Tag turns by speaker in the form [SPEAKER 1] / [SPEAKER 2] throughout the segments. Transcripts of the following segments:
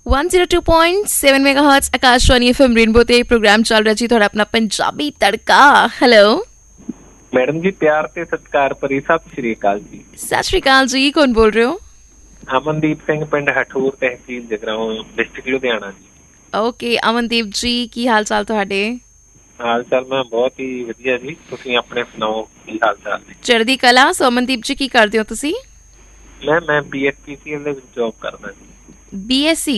[SPEAKER 1] 102.7 megahertz Akashvani FM rainbow ਤੇ programme ਚੱਲ ਰਿਹਾ ਜੀ ਤੁਹਾਡਾ ਆਪਣਾ ਪੰਜਾਬੀ ਤੜਕਾ। ਹੈਲੋ
[SPEAKER 2] ਮੈਡਮ ਜੀ, ਪਿਆਰ ਤੇ ਸਤਿਕਾਰ ਭਰੀ ਸਤਿ ਸ਼੍ਰੀ ਅਕਾਲ ਜੀ।
[SPEAKER 1] ਸਤਿ ਸ਼੍ਰੀ ਅਕਾਲ ਜੀ, ਕੌਣ ਬੋਲ ਰਹੇ ਹੋ?
[SPEAKER 2] ਅਮਨਦੀਪ ਸਿੰਘ, ਪਿੰਡ ਹਠੂਰ, ਤਹਿਸੀਲ ਜਗਰਾਉਂ, ਡਿਸਟ੍ਰਿਕਟ ਲੁਧਿਆਣਾ ਜੀ।
[SPEAKER 1] ਓਕੇ ਅਮਨਦੀਪ ਜੀ, ਕੀ ਹਾਲ ਚਾਲ ਤੁਹਾਡੇ?
[SPEAKER 2] ਹਾਲ ਚਾਲ ਮੈਂ ਬਹੁਤ ਹੀ ਵਧੀਆ ਜੀ, ਤੁਸੀਂ ਆਪਣੇ ਸੁਣਾਓ ਕੀ ਹਾਲ ਚਾਲ ਨੇ?
[SPEAKER 1] ਚੜ੍ਹਦੀ ਕਲਾ। ਸੋ ਅਮਨਦੀਪ ਜੀ, ਕੀ ਕਰਦੇ ਹੋ ਤੁਸੀਂ?
[SPEAKER 2] ਮੈਂ BSPCL ਦੇ ਵਿੱਚ ਜੌਬ ਕਰਦਾ ਜੀ।
[SPEAKER 1] BSc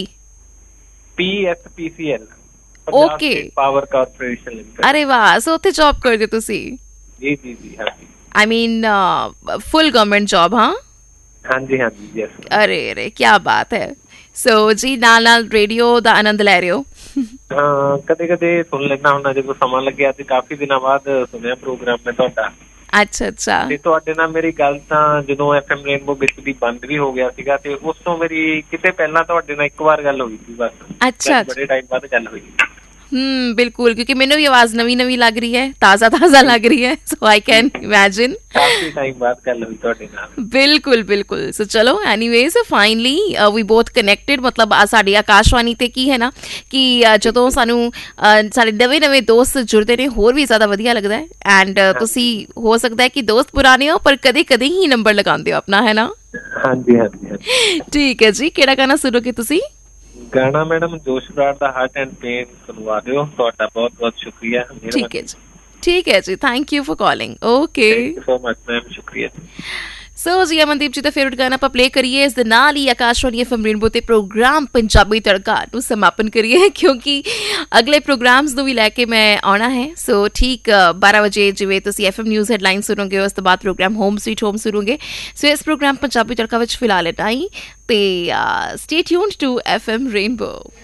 [SPEAKER 2] PSPCL
[SPEAKER 1] okay,
[SPEAKER 2] power corporation limited.
[SPEAKER 1] ਅਰੇ ਵਾਹ, ਸੋ ਉੱਥੇ ਜੌਬ ਕਰਦੇ ਹੋ ਤੁਸੀਂ?
[SPEAKER 2] ਜੀ ਜੀ ਜੀ, ਹਾਂਜੀ।
[SPEAKER 1] ਆਈ ਮੀਨ ਫੁੱਲ ਗਵਰਨਮੈਂਟ ਜੌਬ? ਹਾਂ
[SPEAKER 2] ਹਾਂਜੀ ਹਾਂਜੀ, ਯੈਸ।
[SPEAKER 1] ਅਰੇ ਅਰੇ, ਕਿਆ ਬਾਤ ਹੈ। ਸੋ ਜੀ ਨਾਲ ਨਾਲ ਰੇਡੀਓ ਦਾ ਆਨੰਦ ਲੈ ਰਹੇ ਹੋ?
[SPEAKER 2] ਹਾਂ, ਕਦੇ ਕਦੇ ਸੁਣ ਲੈਂਦਾ ਹੁੰਦਾ ਜਦੋਂ ਸਮਾਂ ਲੱਗਿਆ। ਤੇ ਕਾਫੀ ਦਿਨਾਂ ਬਾਅਦ ਸੁਣਿਆ ਪ੍ਰੋਗਰਾਮ ਮੈਂ ਤੁਹਾਡਾ।
[SPEAKER 1] ਅੱਛਾ ਅੱਛਾ।
[SPEAKER 2] ਤੇ ਤੁਹਾਡੇ ਨਾਲ ਮੇਰੀ ਗੱਲ ਤਾਂ ਜਦੋਂ FM ਰੇਨਬੋ ਵਿੱਚ ਦੀ ਬੰਦ ਵੀ ਹੋ ਗਿਆ ਸੀਗਾ, ਤੇ ਉਸ ਤੋਂ ਮੇਰੀ ਕਿਤੇ ਪਹਿਲਾਂ ਤੁਹਾਡੇ ਨਾਲ ਇੱਕ ਵਾਰ ਗੱਲ ਹੋਈ ਸੀ ਬਸ।
[SPEAKER 1] ਅੱਛਾ,
[SPEAKER 2] ਬੜੇ ਟਾਈਮ ਬਾਅਦ ਗੱਲ ਹੋਈ।
[SPEAKER 1] ਬਿਲਕੁਲ, ਕਿਉਂਕਿ ਮੈਨੂੰ ਵੀ ਆਵਾਜ਼ ਨਵੀਂ ਨਵੀਂ ਲੱਗ ਰਹੀ ਹੈ, ਤਾਜ਼ਾ ਲੱਗ ਰਹੀ ਹੈ। ਸੋ I can imagine
[SPEAKER 2] coffee time ਬਾਅਦ ਗੱਲ ਹੋਈ ਤੁਹਾਡੇ ਨਾਲ।
[SPEAKER 1] ਬਿਲਕੁਲ ਬਿਲਕੁਲ। ਸੋ ਚਲੋ anyways, finally we both connected. ਮਤਲਬ ਸਾਡੀ ਆਕਾਸ਼ਵਾਣੀ ਤੇ ਕੀ ਹੈ ਨਾ ਕਿ ਜਦੋਂ ਸਾਨੂੰ ਸਾਡੇ ਨਵੇਂ ਨਵੇਂ ਦੋਸਤ ਜੁੜਦੇ ਨੇ ਹੋਰ ਵੀ ਜ਼ਿਆਦਾ ਵਧੀਆ ਲੱਗਦਾ ਹੈ। ਐਂਡ ਤੁਸੀਂ ਹੋ ਸਕਦਾ ਹੈ ਕਿ ਦੋਸਤ ਪੁਰਾਣੇ ਹੋ ਪਰ ਕਦੇ ਕਦੇ ਹੀ ਨੰਬਰ ਲਗਾਉਂਦੇ ਹੋ ਆਪਣਾ, ਹੈ ਨਾ?
[SPEAKER 2] ਹਾਂਜੀ ਹਾਂਜੀ।
[SPEAKER 1] ਠੀਕ ਹੈ ਜੀ, ਕਿਹੜਾ ਗਾਣਾ ਸੁਣੋਗੇ ਤੁਸੀਂ?
[SPEAKER 2] ਗਾਣਾ madam Josh Brar the heart and pain ਸੁਣਵਾ ਦਿਓ। ਤੁਹਾਡਾ ਬਹੁਤ ਬਹੁਤ ਸ਼ੁਕਰੀਆ।
[SPEAKER 1] ਠੀਕ ਹੈ ਜੀ, ਠੀਕ ਹੈ ਜੀ, thank you for calling. Okay,
[SPEAKER 2] thank you so much ma'am, ਸ਼ੁਕਰੀਆ।
[SPEAKER 1] ਸੋ ਜੀ ਅਮਨਦੀਪ ਜੀ ਦਾ ਫੇਵਰਟ ਗਾਣਾ ਆਪਾਂ ਪਲੇ ਕਰੀਏ। ਇਸ ਦੇ ਨਾਲ ਹੀ ਆਕਾਸ਼ਵਾਣੀ FM ਰੇਨਬੋ ਤੇ ਪ੍ਰੋਗਰਾਮ ਪੰਜਾਬੀ ਤੜਕਾ ਨੂੰ ਸਮਾਪਨ ਕਰੀਏ, ਕਿਉਂਕਿ ਅਗਲੇ ਪ੍ਰੋਗਰਾਮਸ ਨੂੰ ਵੀ ਲੈ ਕੇ ਮੈਂ ਆਉਣਾ ਹੈ। ਸੋ ਠੀਕ 12 ਵਜੇ ਜਿਵੇਂ ਤੁਸੀਂ FM ਨਿਊਜ਼ ਹੈਡਲਾਈਨ ਸੁਣੋਗੇ, ਉਸ ਤੋਂ ਬਾਅਦ ਪ੍ਰੋਗਰਾਮ ਹੋਮ ਸਵੀਟ ਹੋਮ ਸੁਣੋਗੇ। ਸੋ ਇਸ ਪ੍ਰੋਗਰਾਮ ਪੰਜਾਬੀ ਤੜਕਾ ਵਿੱਚ ਫਿਲਹਾਲ ਇतना ਹੀ, ਤੇ stay tuned to FM rainbow.